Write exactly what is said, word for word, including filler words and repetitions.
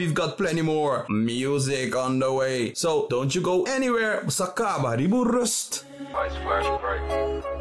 we've got plenty more music on the way. So don't you go anywhere. Sakaba Ribu Rust. Ice flash bright.